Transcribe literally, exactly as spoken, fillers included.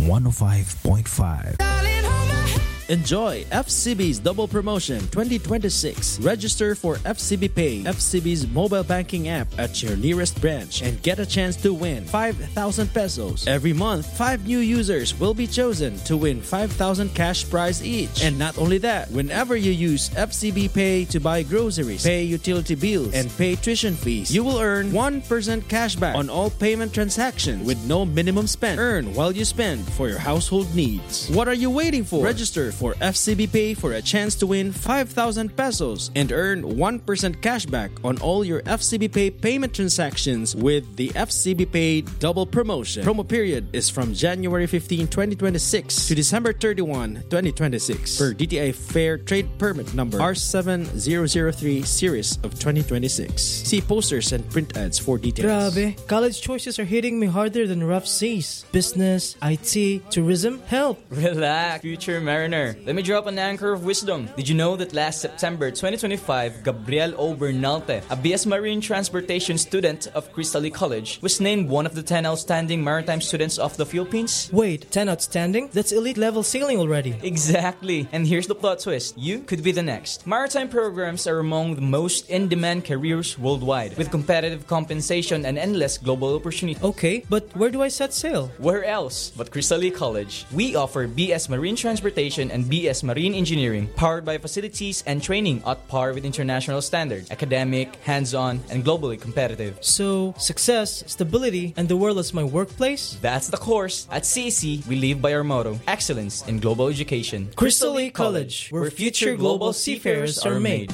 one oh five point five. Enjoy F C B's Double Promotion twenty twenty-six. Register for F C B Pay, F C B's mobile banking app at your nearest branch and get a chance to win five thousand pesos. Every month, five new users will be chosen to win five thousand cash prize each. And not only that, whenever you use F C B Pay to buy groceries, pay utility bills, and pay tuition fees, you will earn one percent cashback on all payment transactions with no minimum spend. Earn while you spend for your household needs. What are you waiting for? Register for F C B Pay for a chance to win five thousand pesos and earn one percent cashback on all your F C B Pay payment transactions with the F C B Pay Double Promotion. Promo period is from January fifteenth, twenty twenty-six to December thirty-first, twenty twenty-six per D T I Fair Trade Permit number R seven zero zero three series of twenty twenty-six. See posters and print ads for details. Grabe, college choices are hitting me harder than Rough Seas. Business, I T, tourism, help. Relax, future mariner. Let me drop an anchor of wisdom. Did you know that last September twenty twenty-five, Gabriel O. Bernalte, a B S Marine Transportation student of Cristali College, was named one of the ten outstanding maritime students of the Philippines? Wait, ten outstanding? That's elite level sailing already. Exactly. And here's the plot twist. You could be the next. Maritime programs are among the most in-demand careers worldwide, with competitive compensation and endless global opportunity. Okay, but where do I set sail? Where else but Cristali College? We offer B S Marine Transportation and B S Marine Engineering, powered by facilities and training at par with international standards, academic, hands-on, and globally competitive. So, success, stability, and the world as my workplace? That's the course. At C A C, we live by our motto, excellence in global education. Cristali College, where future global seafarers are made.